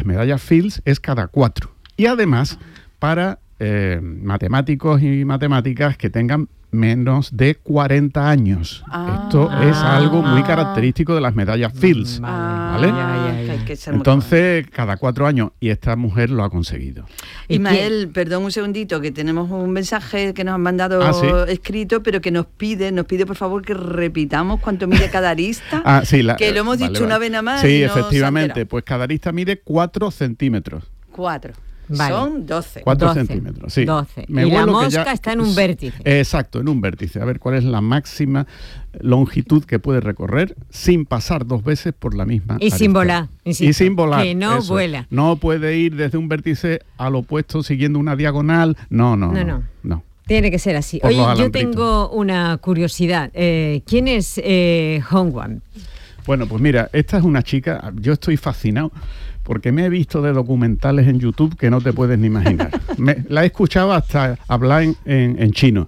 las medallas Fields es cada 4. Y además, para matemáticos y matemáticas que tengan menos de 40 años. Esto es algo muy característico de las medallas Fields. ¿Vale? Entonces, cada 4 años, y esta mujer lo ha conseguido. Ismael, perdón un segundito, que tenemos un mensaje que nos han mandado escrito, pero que nos pide por favor que repitamos cuánto mide cada arista. Que lo hemos dicho una vez nada más. Sí, efectivamente, pues cada arista mide 4 centímetros. 4. Vale. Son 12. 4 centímetros, sí. 12. Y la mosca está en un vértice. Exacto, en un vértice. A ver cuál es la máxima longitud que puede recorrer sin pasar 2 veces por la misma arista. Sin volar. Insisto, y sin volar. Que no vuela. No puede ir desde un vértice al opuesto siguiendo una diagonal. No. Tiene que ser así. Oye, yo tengo una curiosidad. ¿Quién es Hong-Wan? Bueno, pues mira, esta es una chica, yo estoy fascinado porque me he visto de documentales en YouTube que no te puedes ni imaginar. La he escuchado hasta hablar en chino.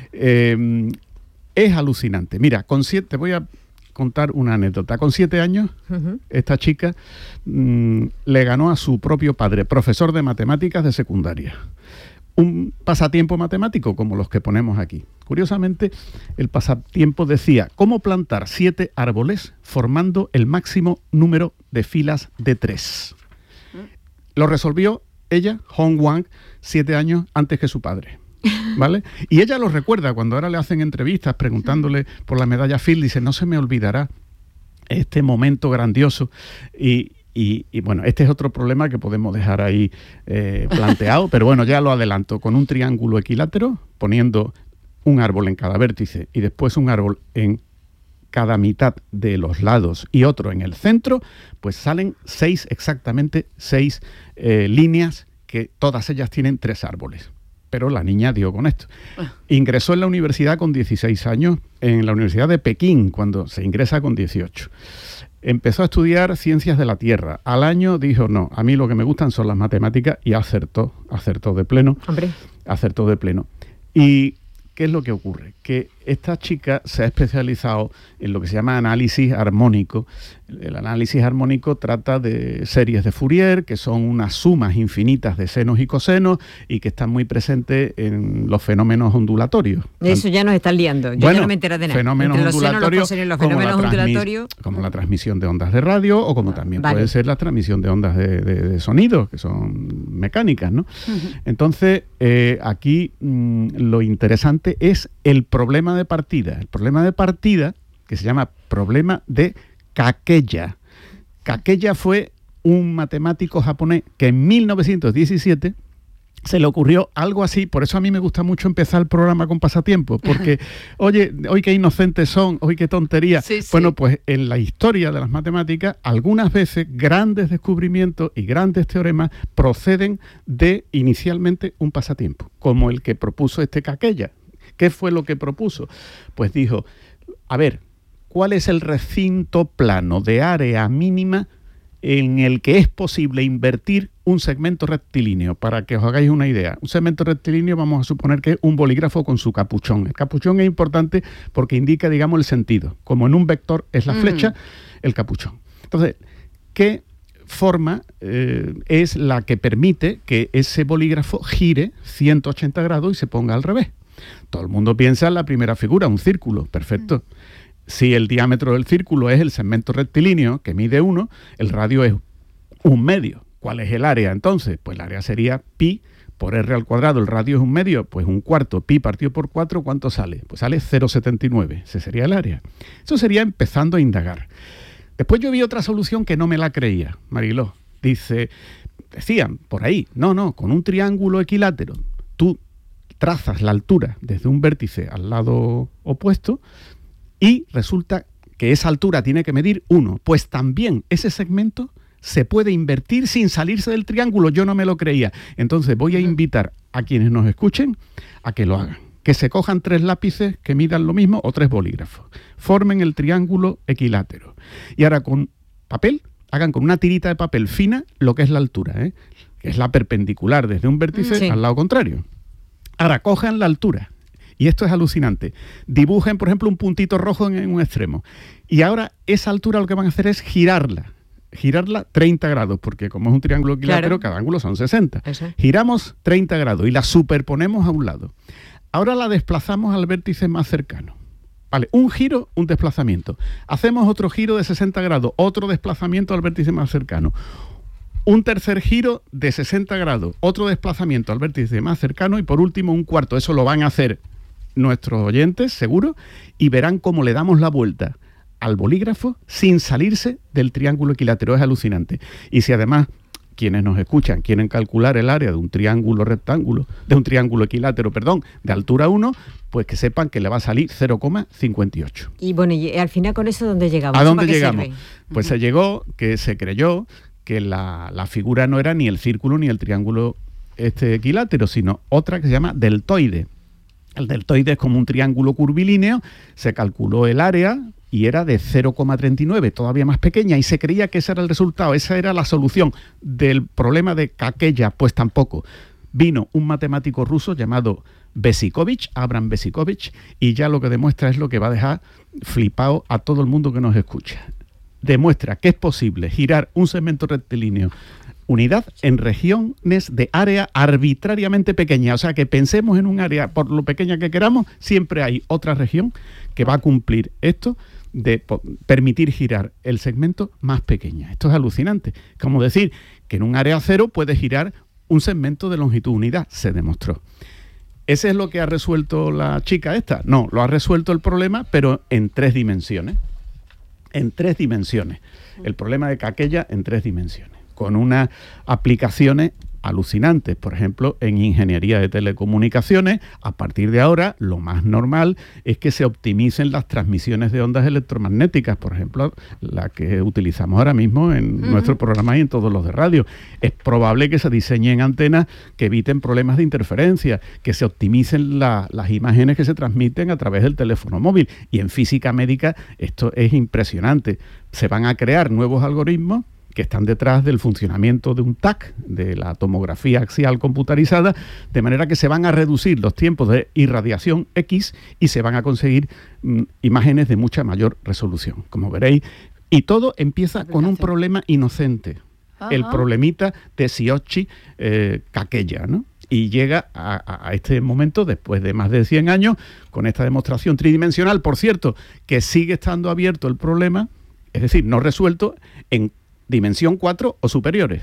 Es alucinante. Mira, te voy a contar una anécdota. Con 7 años, esta chica le ganó a su propio padre, profesor de matemáticas de secundaria. Un pasatiempo matemático como los que ponemos aquí. Curiosamente, el pasatiempo decía cómo plantar 7 árboles formando el máximo número de filas de 3. Lo resolvió ella, Hong-Wan, 7 años antes que su padre. ¿Vale? Y ella lo recuerda cuando ahora le hacen entrevistas preguntándole por la medalla Fields. Dice, no se me olvidará este momento grandioso. Y bueno, este es otro problema que podemos dejar ahí planteado, pero bueno, ya lo adelanto, con un triángulo equilátero, poniendo un árbol en cada vértice y después un árbol en cada mitad de los lados y otro en el centro, pues salen exactamente 6 líneas, que todas ellas tienen 3 árboles. Pero la niña dio con esto. Ingresó en la universidad con 16 años, en la Universidad de Pekín, cuando se ingresa con 18. Empezó a estudiar ciencias de la Tierra. Al año dijo, no, a mí lo que me gustan son las matemáticas, y acertó de pleno. Hombre. Acertó de pleno. ¿Y qué es lo que ocurre? Que esta chica se ha especializado en lo que se llama análisis armónico. El análisis armónico trata de series de Fourier, que son unas sumas infinitas de senos y cosenos y que están muy presentes en los fenómenos ondulatorios. Eso ya nos están liando. Yo ya no me entero de nada. Fenómenos ondulatorios, los fenómenos ondulatorios, como la transmisión de ondas de radio, o como también puede ser la transmisión de ondas de sonido, que son mecánicas, ¿no? Entonces, aquí lo interesante es el problema de partida. El problema de partida, que se llama problema de Kakeya. Kakeya fue un matemático japonés que en 1917 se le ocurrió algo así. Por eso a mí me gusta mucho empezar el programa con pasatiempo, porque, oye, hoy qué inocentes son, hoy qué tontería. Sí. Bueno, pues en la historia de las matemáticas, algunas veces grandes descubrimientos y grandes teoremas proceden de inicialmente un pasatiempo, como el que propuso Kakeya. ¿Qué fue lo que propuso? Pues dijo, a ver, ¿cuál es el recinto plano de área mínima en el que es posible invertir un segmento rectilíneo? Para que os hagáis una idea, un segmento rectilíneo vamos a suponer que es un bolígrafo con su capuchón. El capuchón es importante porque indica, digamos, el sentido. Como en un vector es la flecha, el capuchón. Entonces, ¿qué forma es la que permite que ese bolígrafo gire 180 grados y se ponga al revés? Todo el mundo piensa en la primera figura, un círculo, perfecto. Si el diámetro del círculo es el segmento rectilíneo, que mide 1, el radio es 1/2. ¿Cuál es el área entonces? Pues el área sería pi por r al cuadrado. El radio es 1/2, pues 1/4. Pi partido por 4, ¿cuánto sale? Pues sale 0,79. Ese sería el área. Eso sería empezando a indagar. Después yo vi otra solución que no me la creía, Mariló. Decían por ahí, no, con un triángulo equilátero, tú trazas la altura desde un vértice al lado opuesto y resulta que esa altura tiene que medir 1. Pues también ese segmento se puede invertir sin salirse del triángulo. Yo no me lo creía. Entonces voy a invitar a quienes nos escuchen a que lo hagan. Que se cojan 3 lápices que midan lo mismo o 3 bolígrafos. Formen el triángulo equilátero. Y ahora con papel, hagan con una tirita de papel fina lo que es la altura, que es la perpendicular desde un vértice al lado contrario. Ahora, cojan la altura, y esto es alucinante. Dibujen, por ejemplo, un puntito rojo en un extremo. Y ahora, esa altura lo que van a hacer es girarla. girarla 30 grados, porque como es un triángulo equilátero, cada ángulo son 60. Eso. Giramos 30 grados y la superponemos a un lado. Ahora la desplazamos al vértice más cercano. Vale, un giro, un desplazamiento. Hacemos otro giro de 60 grados, otro desplazamiento al vértice más cercano. Un tercer giro de 60 grados, otro desplazamiento al vértice más cercano y por último un cuarto. Eso lo van a hacer nuestros oyentes, seguro, y verán cómo le damos la vuelta al bolígrafo sin salirse del triángulo equilátero. Es alucinante. Y si además quienes nos escuchan quieren calcular el área de un triángulo equilátero, de altura 1, pues que sepan que le va a salir 0,58. Y bueno, y al final con eso, ¿dónde llegamos? ¿A dónde llegamos? Pues se creyó que la figura no era ni el círculo ni el triángulo equilátero, sino otra que se llama deltoide. El deltoide es como un triángulo curvilíneo, se calculó el área y era de 0,39, todavía más pequeña, y se creía que ese era el resultado, esa era la solución del problema de Kakeya. Pues tampoco. Vino un matemático ruso llamado Besikovich, Abram Besikovich, y ya lo que demuestra es lo que va a dejar flipado a todo el mundo que nos escucha. Demuestra que es posible girar un segmento rectilíneo unidad en regiones de área arbitrariamente pequeña. O sea, que pensemos en un área, por lo pequeña que queramos, siempre hay otra región que va a cumplir esto de permitir girar el segmento más pequeña. Esto es alucinante. Como decir que en un área cero puede girar un segmento de longitud unidad. Se demostró. ¿Ese es lo que ha resuelto la chica esta? No, lo ha resuelto el problema, pero en 3 dimensiones. En 3 dimensiones. El problema de Kakeya en 3 dimensiones. Con unas aplicaciones alucinantes. Por ejemplo, en ingeniería de telecomunicaciones, a partir de ahora, lo más normal es que se optimicen las transmisiones de ondas electromagnéticas, por ejemplo, la que utilizamos ahora mismo en nuestro programa y en todos los de radio. Es probable que se diseñen antenas que eviten problemas de interferencia, que se optimicen las imágenes que se transmiten a través del teléfono móvil. Y en física médica esto es impresionante. Se van a crear nuevos algoritmos que están detrás del funcionamiento de un TAC, de la tomografía axial computarizada, de manera que se van a reducir los tiempos de irradiación X y se van a conseguir imágenes de mucha mayor resolución, como veréis. Y todo empieza con un problema inocente, el problemita de Shiochi Kakeya, ¿no? Y llega a este momento, después de más de 100 años, con esta demostración tridimensional, por cierto, que sigue estando abierto el problema, es decir, no resuelto, en dimensión 4 o superiores.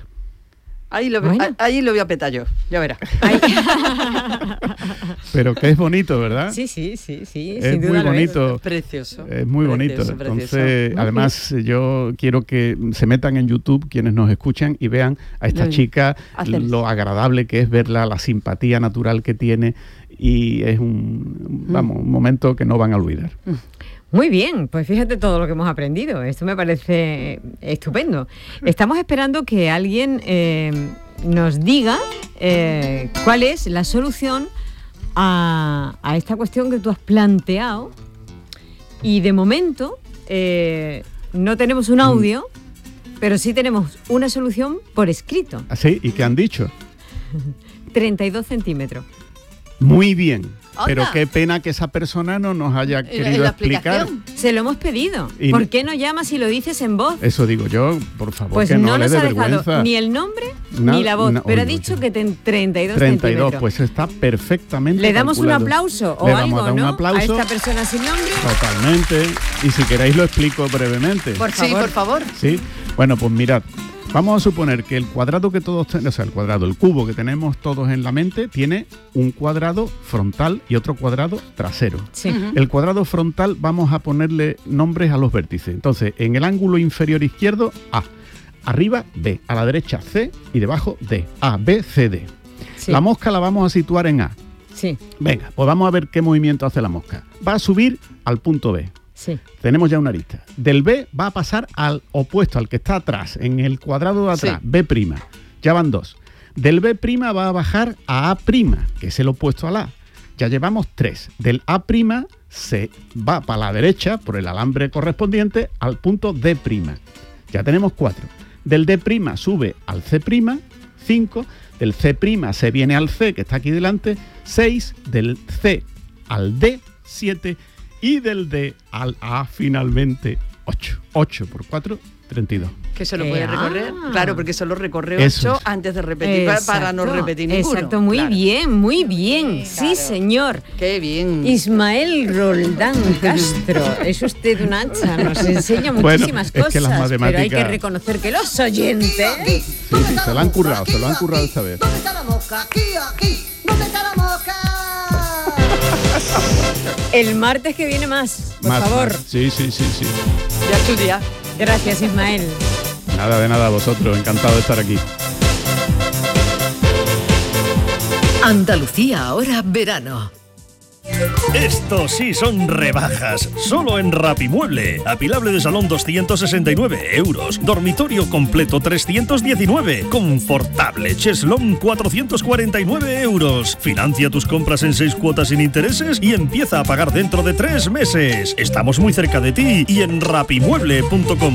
Ahí lo voy a petar yo, ya verás. Pero que es bonito, ¿verdad? Sí. Es muy bonito. Es precioso. Es muy bonito. Entonces, además, yo quiero que se metan en YouTube quienes nos escuchan y vean a esta chica, lo agradable que es verla, la simpatía natural que tiene, y es un momento que no van a olvidar. Muy bien, pues fíjate todo lo que hemos aprendido. Esto me parece estupendo. Estamos esperando que alguien nos diga cuál es la solución a esta cuestión que tú has planteado. Y de momento no tenemos un audio, pero sí tenemos una solución por escrito. ¿Ah, sí? ¿Y qué han dicho? 32 centímetros. Muy bien. Pero qué pena que esa persona no nos haya querido explicar. Se lo hemos pedido. ¿Por qué no llamas y lo dices en voz? Eso digo yo, por favor, pues que no le dé vergüenza. Pues no nos ha dejado ni el nombre ni la voz, pero ha dicho que 32 centímetros. Pues está perfectamente ¿Le damos calculado. un aplauso o Le algo, vamos a dar un aplauso a esta persona sin nombre? Totalmente. Y si queréis lo explico brevemente. Por favor. Sí, por favor. Sí. Bueno, pues mirad. Vamos a suponer que el cuadrado que todos tenemos, el cubo que tenemos todos en la mente, tiene un cuadrado frontal y otro cuadrado trasero. Sí. El cuadrado frontal vamos a ponerle nombres a los vértices. Entonces, en el ángulo inferior izquierdo, A. Arriba, B. A la derecha, C. Y debajo, D. A, B, C, D. Sí. La mosca la vamos a situar en A. Sí. Venga, pues vamos a ver qué movimiento hace la mosca. Va a subir al punto B. Sí. Tenemos ya una arista. Del B va a pasar al opuesto, al que está atrás, en el cuadrado de atrás, B'. Ya van 2. Del B' va a bajar a A', que es el opuesto al A. Ya llevamos 3. Del A' se va para la derecha, por el alambre correspondiente, al punto D'. Ya tenemos 4. Del D' sube al C', 5. Del C' se viene al C, que está aquí delante, 6. Del C al D, 7. Y del D al A finalmente 8. 8 por 4, 32. Que se lo puede recorrer, claro, porque solo recorre 8 antes de repetir, para no repetir ninguno. Exacto, muy bien, sí, señor. Qué bien. Ismael Roldán Castro, es usted un hacha, nos enseña muchísimas cosas, que las matemáticas... pero hay que reconocer que los oyentes... Sí, se lo han currado esta vez. ¿Dónde está la mosca? Aquí. ¿Dónde está la mosca? El martes que viene más, por favor. Sí. Ya es tu día. Gracias, Ismael. Nada, de nada a vosotros, encantado de estar aquí. Andalucía ahora verano. Estos sí son rebajas, solo en Rapimueble. Apilable de salón 269 euros, dormitorio completo 319, confortable cheslón 449 euros. Financia tus compras en 6 cuotas sin intereses y empieza a pagar dentro de 3 meses. Estamos muy cerca de ti y en rapimueble.com.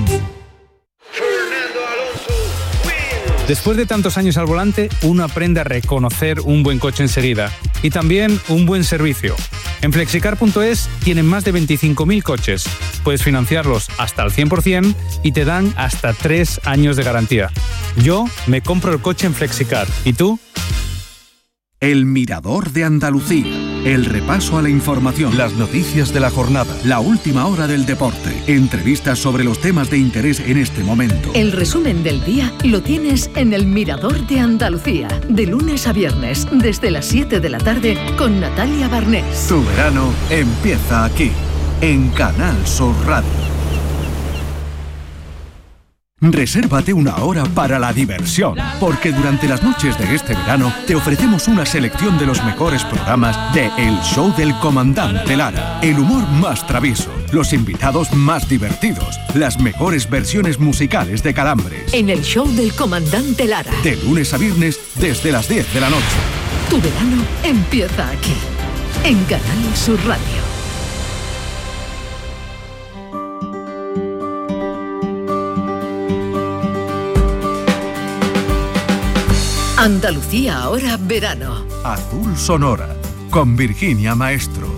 Después de tantos años al volante, uno aprende a reconocer un buen coche enseguida y también un buen servicio. En Flexicar.es tienen más de 25.000 coches. Puedes financiarlos hasta el 100% y te dan hasta 3 años de garantía. Yo me compro el coche en Flexicar. ¿Y tú? El Mirador de Andalucía. El repaso a la información, las noticias de la jornada, la última hora del deporte, entrevistas sobre los temas de interés en este momento. El resumen del día lo tienes en El Mirador de Andalucía, de lunes a viernes, desde las 7 de la tarde, con Natalia Barnés. Tu verano empieza aquí, en Canal Sur Radio. Resérvate una hora para la diversión, porque durante las noches de este verano te ofrecemos una selección de los mejores programas de El Show del Comandante Lara, el humor más travieso, los invitados más divertidos, las mejores versiones musicales de Calambres. En El Show del Comandante Lara. De lunes a viernes desde las 10 de la noche. Tu verano empieza aquí, en Canal Sur Radio. Andalucía ahora verano. Azul Sonora, con Virginia Maestro.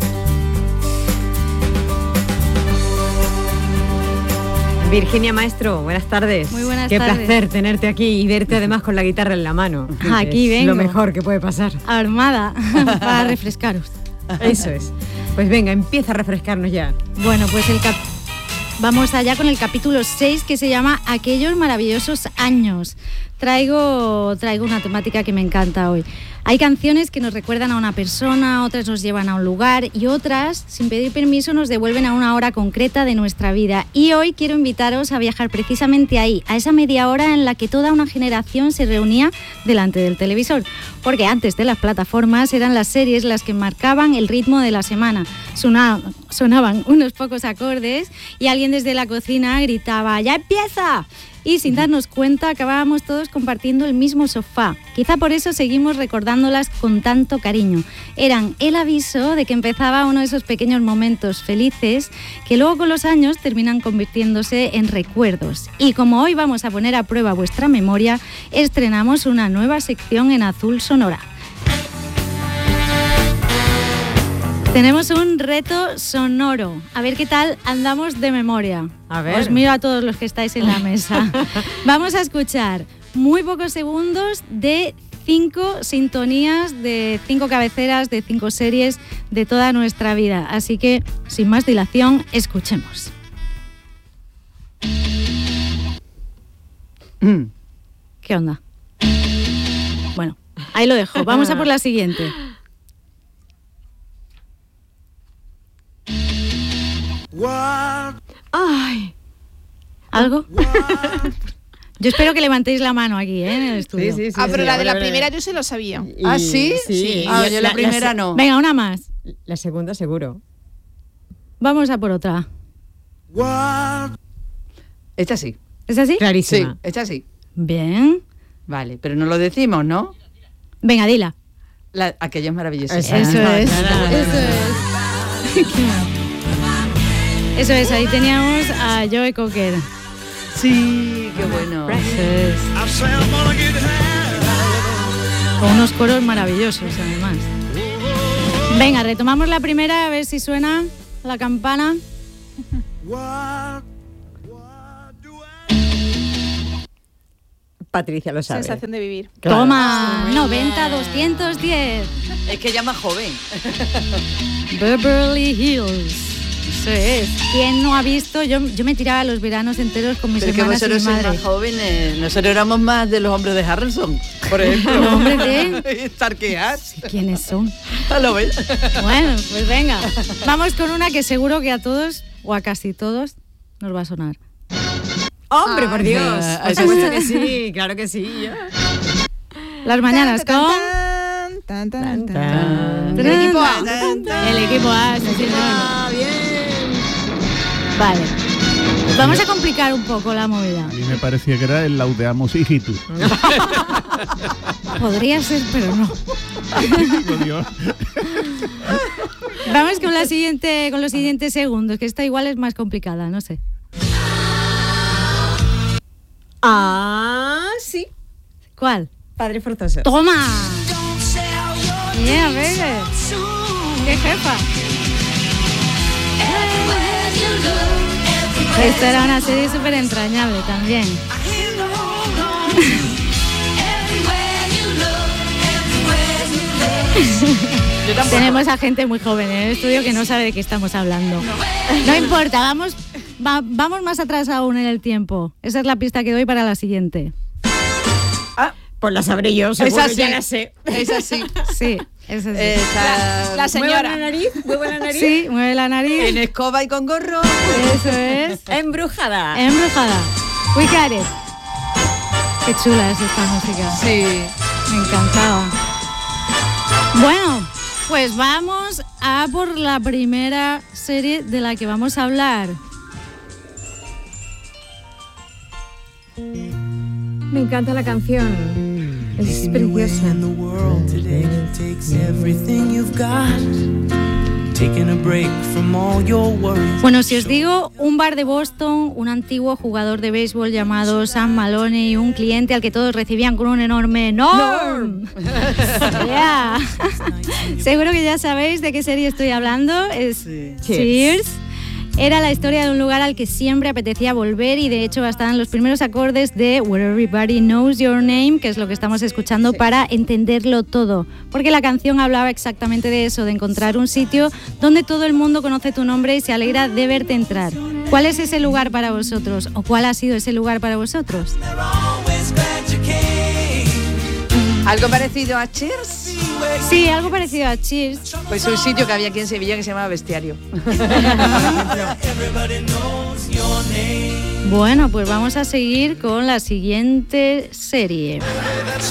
Virginia Maestro, buenas tardes. Muy buenas tardes. Qué placer tenerte aquí y verte además con la guitarra en la mano. Aquí vengo. Lo mejor que puede pasar. Armada para refrescaros. Eso es. Pues venga, empieza a refrescarnos ya. Bueno, pues vamos allá con el capítulo 6, que se llama Aquellos maravillosos años. Traigo una temática que me encanta hoy. Hay canciones que nos recuerdan a una persona, otras nos llevan a un lugar y otras, sin pedir permiso, nos devuelven a una hora concreta de nuestra vida. Y hoy quiero invitaros a viajar precisamente ahí, a esa media hora en la que toda una generación se reunía delante del televisor. Porque antes de las plataformas eran las series las que marcaban el ritmo de la semana. Sonaban unos pocos acordes y alguien desde la cocina gritaba ¡ya empieza! Y sin darnos cuenta acabábamos todos compartiendo el mismo sofá. Quizá por eso seguimos recordándolas con tanto cariño. Eran el aviso de que empezaba uno de esos pequeños momentos felices que luego con los años terminan convirtiéndose en recuerdos. Y como hoy vamos a poner a prueba vuestra memoria, estrenamos una nueva sección en Azul Sonora. Tenemos un reto sonoro. A ver qué tal andamos de memoria. A ver. Os miro a todos los que estáis en la mesa. Vamos a escuchar muy pocos segundos de 5 sintonías, de 5 cabeceras, de 5 series de toda nuestra vida. Así que, sin más dilación, escuchemos. ¿Qué onda? Bueno, ahí lo dejo. Vamos a por la siguiente. ¡Ay! ¿Algo? Yo espero que levantéis la mano aquí, en el estudio. Sí, pero sí, la de la primera yo se lo sabía. ¿Ah, sí? Sí. Yo la primera no. Venga, una más. La segunda seguro. Vamos a por otra. Esta sí. ¿Es así? Clarísima. Sí, esta sí. Bien. Vale, pero no lo decimos, ¿no? Venga, dila. Aquellos maravillosos. Eso es. Eso es, ahí teníamos a Joe Cocker. Sí, qué bueno. Con unos coros maravillosos, además. Venga, retomamos la primera, a ver si suena la campana. Patricia lo sabe. Sensación de vivir. Claro. Toma, 90-210. Es que ella es más joven. Beverly Hills. Eso es. ¿Quién no ha visto? Yo me tiraba los veranos enteros con mis hermanas y mi madre. Más jóvenes. Nosotros éramos más de los hombres de Harrelson, por ejemplo. ¿Los hombres de? Starkear. Sí, ¿quiénes son? ¿Lo ves? Bueno, pues venga. Vamos con una que seguro que a todos, o a casi todos, nos va a sonar. ¡Hombre, por Dios! Por supuesto que sí, claro que sí. Las mañanas con... El equipo A. El equipo A, sí, señor. Bien. Vale. Vamos a complicar un poco la movida. A mí me parecía que era el Laudeamos Hijitus. Podría ser, pero no. Vamos con los siguientes segundos, que esta igual es más complicada, no sé. Ah, sí. ¿Cuál? Padre Forzoso. ¡Toma! Yeah, baby. ¡Qué jefa! Esta era una serie súper entrañable también. Tenemos a gente muy joven en el estudio que no sabe de qué estamos hablando. No importa, vamos más atrás aún en el tiempo. Esa es la pista que doy para la siguiente. Pues la sabré yo, seguro, ya la sé. Es así. Sí, es así. La señora. ¿Mueve la nariz? Sí, mueve la nariz. En escoba y con gorro. Eso es. Embrujada. We got it. Qué chula es esta música. Sí. Me encantaba. Bueno, pues vamos a por la primera serie de la que vamos a hablar. Me encanta la canción. Es preciosa. Bueno, si os digo un bar de Boston, un antiguo jugador de béisbol llamado Sam Maloney, un cliente al que todos recibían con un enorme Norm. Yeah. Seguro que ya sabéis de qué serie estoy hablando. Es Cheers. Era la historia de un lugar al que siempre apetecía volver y de hecho estaban los primeros acordes de Where Everybody Knows Your Name, que es lo que estamos escuchando para entenderlo todo. Porque la canción hablaba exactamente de eso, de encontrar un sitio donde todo el mundo conoce tu nombre y se alegra de verte entrar. ¿Cuál es ese lugar para vosotros? ¿O cuál ha sido ese lugar para vosotros? ¿Algo parecido a Cheers? Sí, algo parecido a Cheers. Pues un sitio que había aquí en Sevilla que se llamaba Bestiario. Bueno, pues vamos a seguir con la siguiente serie.